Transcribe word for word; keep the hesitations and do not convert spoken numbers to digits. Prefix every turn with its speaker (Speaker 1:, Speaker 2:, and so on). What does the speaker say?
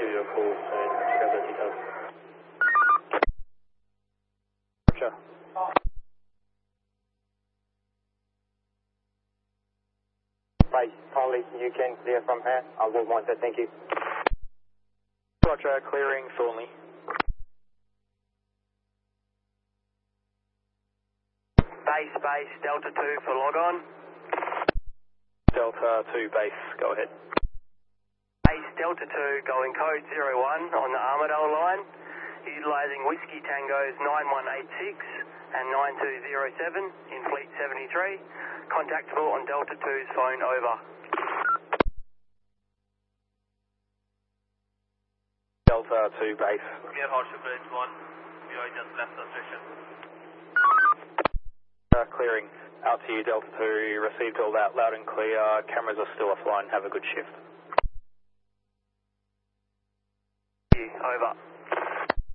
Speaker 1: give you a call soon. Grab the details. Roger.
Speaker 2: Base, Polly, you can clear from here. I will want to thank you.
Speaker 1: Roger, clearing Thornley.
Speaker 3: Base, base, Delta two for log on.
Speaker 1: Delta two base, go ahead.
Speaker 3: Base, Delta two going code zero one on the Armidale line, utilising Whiskey Tangos nine one eight six and nine two zero seven in Fleet seventy-three. Contactable on Delta two's phone, over.
Speaker 1: Delta two base.
Speaker 4: Get Horsham Bridge one, you just left the station.
Speaker 1: Uh, clearing out to you, Delta two, received all that loud and clear, cameras are still offline, have a good shift.
Speaker 3: Over.